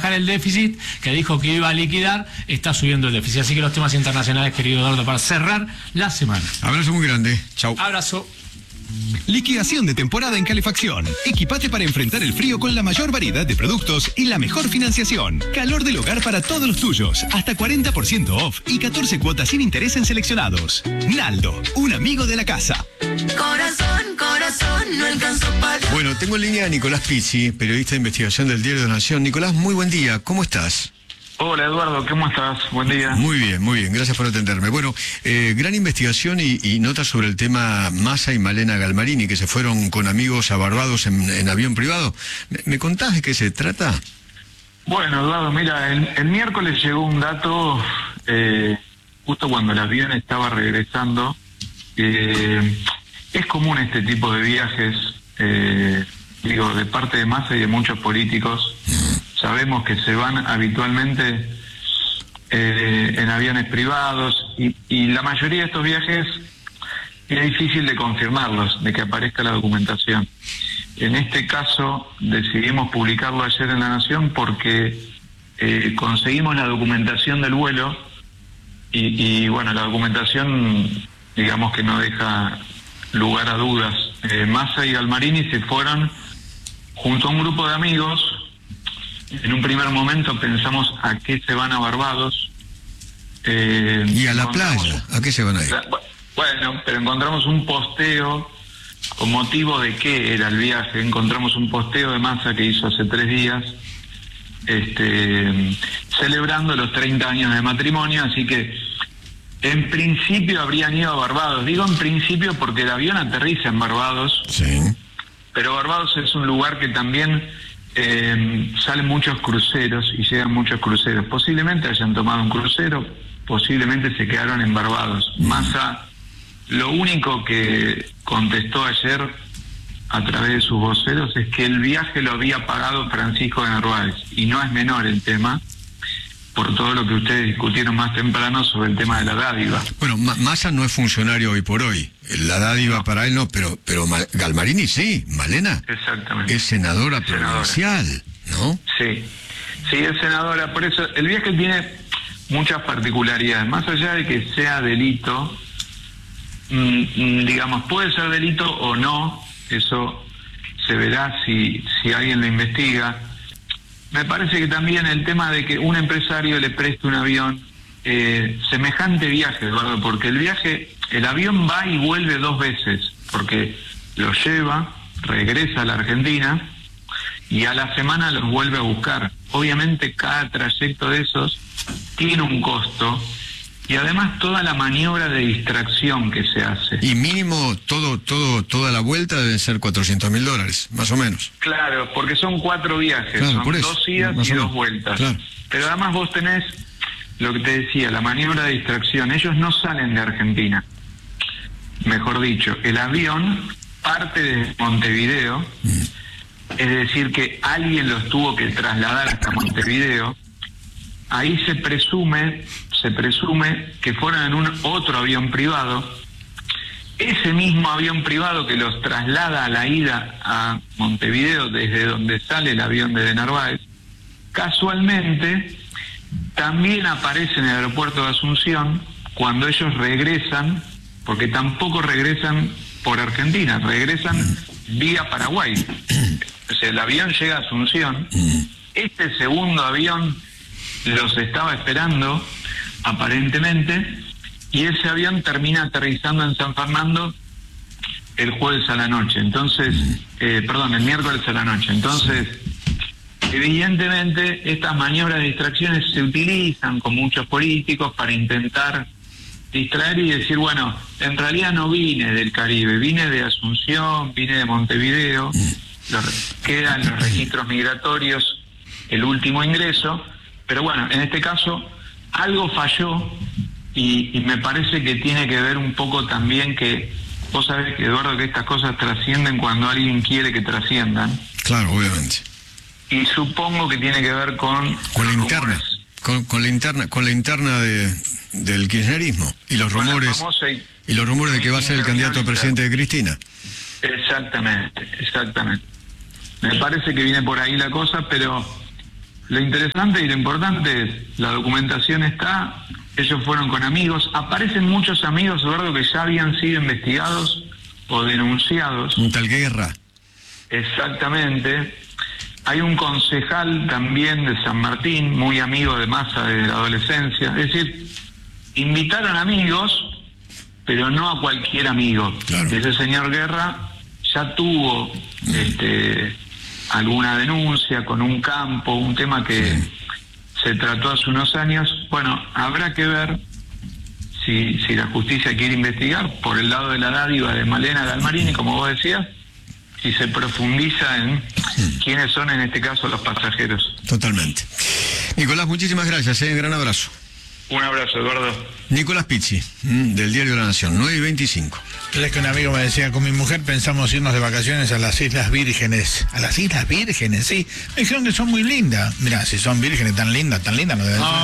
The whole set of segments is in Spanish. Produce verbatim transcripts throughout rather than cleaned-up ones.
bajar el déficit, que dijo que iba a liquidar, está subiendo el déficit. Así que los temas internacionales, querido Eduardo, para cerrar la semana. Abrazo muy grande. Chau. Abrazo. Liquidación de temporada en calefacción. Equipate para enfrentar el frío con la mayor variedad de productos y la mejor financiación. Calor del hogar para todos los tuyos. Hasta cuarenta por ciento off y catorce cuotas sin interés en seleccionados. Naldo, un amigo de la casa. Corazón, corazón, no alcanzó para... Bueno, tengo en línea a Nicolás Pizzi, periodista de investigación del Diario de la Nación. Nicolás, muy buen día. ¿Cómo estás? Hola Eduardo, ¿cómo estás? Buen día. Muy bien, muy bien, gracias por atenderme. Bueno, eh, gran investigación y, y nota sobre el tema Massa y Malena Galmarini, que se fueron con amigos a Barbados en, en avión privado. ¿Me, ¿Me contás de qué se trata? Bueno Eduardo, mira, el, el miércoles llegó un dato, eh, justo cuando el avión estaba regresando. Eh, es común este tipo de viajes, eh, digo, de parte de Massa y de muchos políticos. Sabemos que se van habitualmente eh, en aviones privados y, y la mayoría de estos viajes es difícil de confirmarlos, de que aparezca la documentación. En este caso decidimos publicarlo ayer en La Nación porque eh, conseguimos la documentación del vuelo y, y bueno, la documentación digamos que no deja lugar a dudas. Eh, Massa y Galmarini se fueron junto a un grupo de amigos. En un primer momento pensamos a qué se van a Barbados. Eh, y a la playa, ¿a qué se van a ir? Bueno, pero encontramos un posteo con motivo de qué era el viaje. Encontramos un posteo de Massa que hizo hace tres días, este, celebrando los treinta años de matrimonio, así que en principio habrían ido a Barbados. Digo en principio porque el avión aterriza en Barbados, sí. Pero Barbados es un lugar que también... Eh, salen muchos cruceros y llegan muchos cruceros. Posiblemente hayan tomado un crucero, posiblemente se quedaron en Barbados. Massa lo único que contestó ayer a través de sus voceros es que el viaje lo había pagado Francisco de Narváez, y no es menor el tema, por todo lo que ustedes discutieron más temprano sobre el tema de la dádiva. Bueno, Massa no es funcionario hoy por hoy. La dádiva no. Para él no, pero pero Galmarini sí, Malena. Exactamente. Es senadora, senadora provincial, ¿no? Sí, sí, es senadora. Por eso el viaje tiene muchas particularidades. Más allá de que sea delito, mmm, digamos, puede ser delito o no, eso se verá si, si alguien lo investiga. Me parece que también el tema de que un empresario le preste un avión, eh, semejante viaje, Eduardo, porque el viaje, el avión va y vuelve dos veces, porque lo lleva, regresa a la Argentina y a la semana los vuelve a buscar. Obviamente cada trayecto de esos tiene un costo y además toda la maniobra de distracción que se hace. Y mínimo todo, todo, toda la vuelta deben ser cuatrocientos mil dólares, más o menos. Claro, porque son cuatro viajes, claro, son dos idas y dos vueltas. Claro. Pero además vos tenés lo que te decía, la maniobra de distracción. Ellos no salen de Argentina. Mejor dicho, el avión parte de Montevideo, mm. es decir que alguien los tuvo que trasladar hasta Montevideo. Ahí se presume, se presume que fueron en un otro avión privado. Ese mismo avión privado que los traslada a la ida a Montevideo, desde donde sale el avión de Narváez, casualmente también aparece en el aeropuerto de Asunción cuando ellos regresan, porque tampoco regresan por Argentina, regresan vía Paraguay. O sea, el avión llega a Asunción, este segundo avión los estaba esperando aparentemente y ese avión termina aterrizando en San Fernando el jueves a la noche, entonces eh, perdón, el miércoles a la noche. Entonces evidentemente estas maniobras de distracciones se utilizan con muchos políticos para intentar distraer y decir, bueno, en realidad no vine del Caribe, vine de Asunción, vine de Montevideo, los, quedan los registros migratorios el último ingreso. Pero bueno, en este caso algo falló y, y me parece que tiene que ver un poco también que, vos sabés que Eduardo, que estas cosas trascienden cuando alguien quiere que trasciendan. Claro, obviamente. Y supongo que tiene que ver con... Con la interna, con, con la interna, con la interna de, del kirchnerismo y los rumores y, y los rumores de que va a ser el candidato a presidente de Cristina. Exactamente, exactamente. Me parece que viene por ahí la cosa, pero... lo interesante y lo importante es, la documentación está, ellos fueron con amigos, aparecen muchos amigos, Eduardo, que ya habían sido investigados o denunciados. Un tal Guerra. Exactamente. Hay un concejal también de San Martín, muy amigo de Massa de la adolescencia. Es decir, invitaron amigos, pero no a cualquier amigo. Claro. Ese señor Guerra ya tuvo mm. este, alguna denuncia con un campo, un tema que sí. se trató hace unos años. Bueno, habrá que ver si, si la justicia quiere investigar por el lado de la dádiva de Malena Galmarini, como vos decías, si se profundiza en quiénes son en este caso los pasajeros. Totalmente. Nicolás, muchísimas gracias, ¿eh? Gran abrazo. Un abrazo, Eduardo. Nicolás Pizzi, del diario La Nación, nueve y veinticinco. Es que un amigo me decía, con mi mujer pensamos irnos de vacaciones a las Islas Vírgenes. ¿A las Islas Vírgenes? Sí. Me dijeron que son muy lindas. Mirá, si son vírgenes tan lindas, tan lindas no deben ser.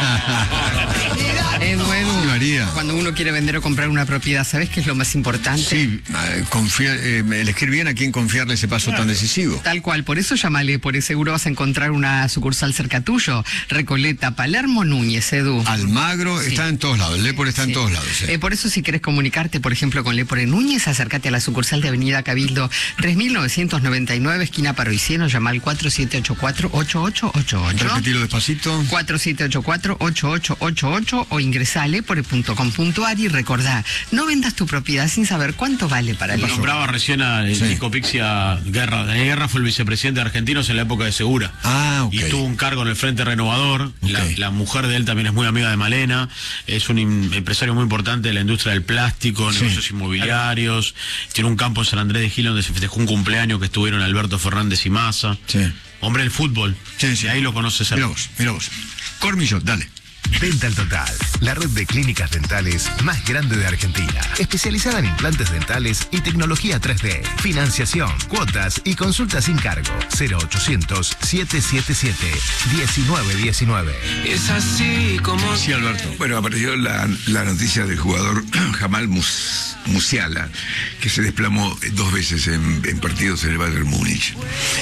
Oh. Edu, Edu, María. Cuando uno quiere vender o comprar una propiedad, ¿sabes qué es lo más importante? Sí, confía, eh, elegir bien a quién confiarle ese paso claro. tan decisivo. Tal cual, por eso llámale, por seguro vas a encontrar una sucursal cerca tuyo. Recoleta, Palermo, Núñez, Edu. Almagro, sí. está en todos lados, el Lepor está sí. en todos lados. Eh. Eh, por eso si querés comunicarte, por ejemplo, con Lepor en Núñez, acércate a la sucursal de Avenida Cabildo tres mil novecientos noventa y nueve, esquina Paroicieno, llama al cuatro siete ocho cuatro, ocho ocho ocho ocho. Repetirlo despacito. cuatro siete ocho cuatro, ocho ocho ocho ocho o ingresa a lepore punto com punto ar y recordá, no vendas tu propiedad sin saber cuánto vale para el Lo nombraba recién a sí. Nico Pixia Guerra. Daniel Guerra fue el vicepresidente de Argentinos en la época de Segura. Ah, okay. Y tuvo un cargo en el Frente Renovador. Okay. La, la mujer de él también es muy amiga de Malena. Es un empresario muy importante de la industria del plástico, sí. negocios inmobiliarios. Tiene un campo en San Andrés de Giles donde se festejó un cumpleaños que estuvieron Alberto Fernández y Massa. Sí. Hombre del fútbol. Sí, sí. Y ahí lo conoces. Mira vos, mira vos. Cormillot, dale. Dental Total, la red de clínicas dentales más grande de Argentina, especializada en implantes dentales y tecnología tres D, financiación, cuotas y consultas sin cargo. Cero ochocientos, siete siete siete, diecinueve diecinueve. Es así como... Sí, Alberto. Bueno, apareció la, la noticia del jugador Jamal Mus, Musiala, que se desplomó dos veces en, en partidos en el Bayern Múnich.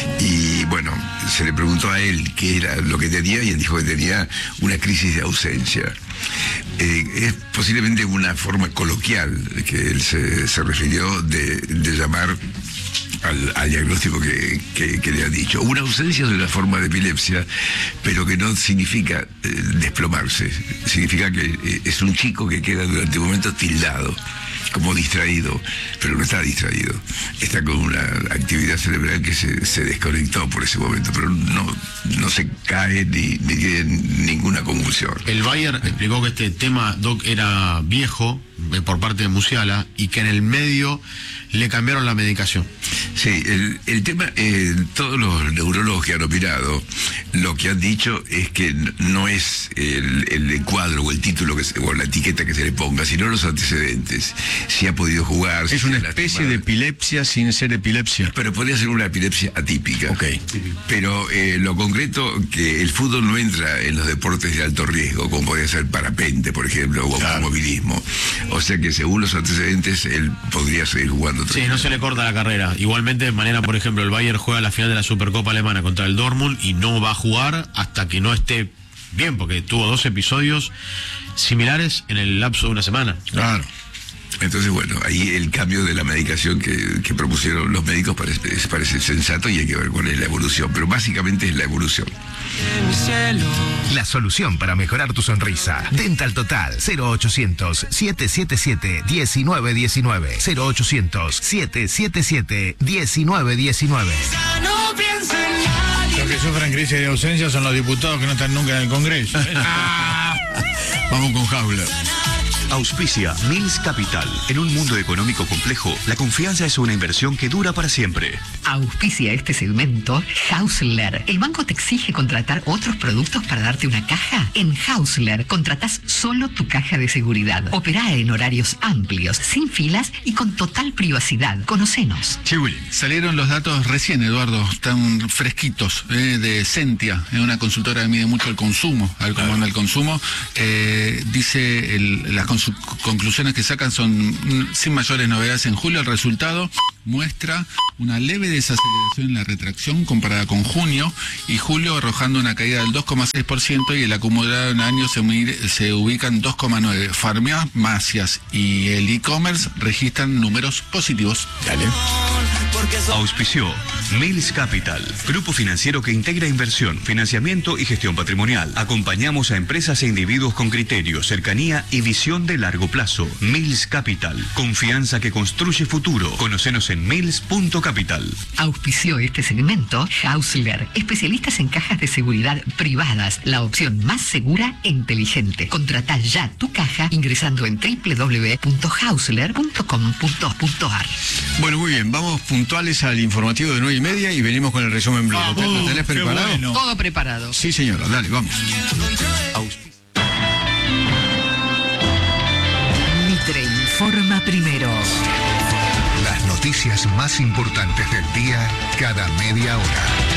Y bueno, se le preguntó a él qué era lo que tenía y él dijo que tenía una crisis de ausencia. Eh, es posiblemente una forma coloquial que él se, se refirió de, de llamar al, al diagnóstico que, que, que le ha dicho. Una ausencia de una forma de epilepsia, pero que no significa eh, desplomarse. Significa que eh, es un chico que queda durante un momento tildado, como distraído, pero no está distraído. Está con una actividad cerebral que se, se desconectó por ese momento, pero no, no se cae ni, ni tiene ninguna convulsión. El Bayer explicó que este tema, Doc, era viejo eh, por parte de Musiala y que en el medio le cambiaron la medicación. Sí, el, el tema, eh, todos los neurólogos que han opinado, lo que han dicho es que no es el, el cuadro o el título que se, o la etiqueta que se le ponga, sino los antecedentes. Si ha podido jugar. Es si una especie de epilepsia sin ser epilepsia. Pero podría ser una epilepsia atípica. Ok. Pero eh, lo concreto, que el fútbol no entra en los deportes de alto riesgo, como podría ser parapente, por ejemplo, o claro. automovilismo. O sea que según los antecedentes, él podría seguir jugando. Sí, no se le corta la carrera. Igualmente, de manera, por ejemplo, el Bayern juega la final de la Supercopa Alemana contra el Dortmund y no va a jugar hasta que no esté bien, porque tuvo dos episodios similares en el lapso de una semana. Claro. Entonces, bueno, ahí el cambio de la medicación que, que propusieron los médicos parece, parece sensato y hay que ver cuál es la evolución, pero básicamente es la evolución. La solución para mejorar tu sonrisa. Dental Total, cero ochocientos, siete siete siete, diecinueve diecinueve. cero ochocientos, siete siete siete, diecinueve diecinueve. Los que sufren crisis de ausencia son los diputados que no están nunca en el Congreso. Vamos con Jaula. Auspicia Mills Capital. En un mundo económico complejo, la confianza es una inversión que dura para siempre. Auspicia este segmento Hausler. ¿El banco te exige contratar otros productos para darte una caja? En Hausler contratás solo tu caja de seguridad. Operá en horarios amplios, sin filas y con total privacidad. Conocenos. Sí, Willy. Salieron los datos recién, Eduardo, están fresquitos, eh, de Sentia, eh, una consultora que mide mucho el consumo, al cómo anda el consumo. Eh, dice el, las conclusiones que sacan son sin mayores novedades en julio. El resultado muestra una leve desaceleración en la retracción comparada con junio y julio, arrojando una caída del dos coma seis por ciento y el acumulado en año se, se ubica en dos coma nueve por ciento. Farmacias y el e-commerce registran números positivos. Dale. Auspició Mills Capital, grupo financiero que integra inversión, financiamiento y gestión patrimonial. Acompañamos a empresas e individuos con criterio, cercanía y visión de largo plazo. Mills Capital, confianza que construye futuro. Conocenos en mills punto capital. Auspició este segmento Hausler, especialistas en cajas de seguridad privadas, la opción más segura e inteligente. Contratá ya tu caja ingresando en doble u doble u doble u punto hausler punto com punto a r. Bueno, muy bien, vamos puntuales al informativo de nueve y media y venimos con el resumen blog. Ah, ¿Lo tenés preparado? bueno. Todo preparado. Sí, señora, dale, vamos. Mitre informa primero. Las noticias más importantes del día cada media hora.